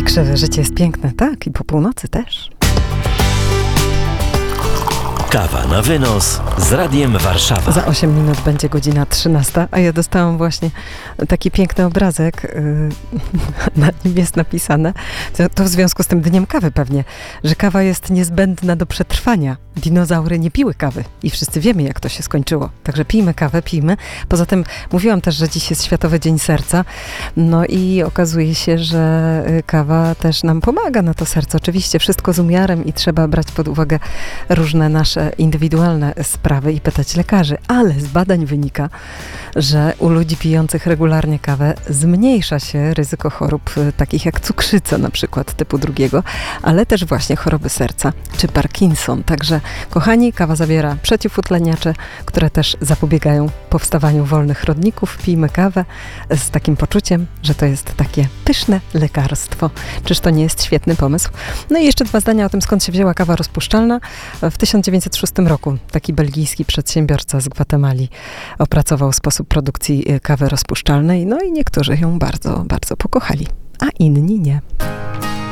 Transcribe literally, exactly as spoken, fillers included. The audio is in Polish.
Krzywe życie jest piękne, tak, i po północy też. Kawa na wynos z Radiem Warszawa. Za osiem minut będzie godzina trzynasta, a ja dostałam właśnie taki piękny obrazek. Yy, na nim jest napisane, to, to w związku z tym dniem kawy pewnie, że kawa jest niezbędna do przetrwania. Dinozaury nie piły kawy i wszyscy wiemy, jak to się skończyło. Także pijmy kawę, pijmy. Poza tym mówiłam też, że dziś jest Światowy Dzień Serca. No i okazuje się, że kawa też nam pomaga na to serce. Oczywiście wszystko z umiarem i trzeba brać pod uwagę różne nasze indywidualne sprawy i pytać lekarzy, ale z badań wynika, że u ludzi pijących regularnie kawę zmniejsza się ryzyko chorób takich jak cukrzyca na przykład typu drugiego, ale też właśnie choroby serca czy Parkinson. Także kochani, kawa zawiera przeciwutleniacze, które też zapobiegają powstawaniu wolnych rodników. Pijmy kawę z takim poczuciem, że to jest takie pyszne lekarstwo. Czyż to nie jest świetny pomysł? No i jeszcze dwa zdania o tym, skąd się wzięła kawa rozpuszczalna. W tysiąc dziewięćset szóstym roku taki belgijski przedsiębiorca z Gwatemali opracował sposób produkcji kawy rozpuszczalnej, no i niektórzy ją bardzo, bardzo pokochali, a inni nie.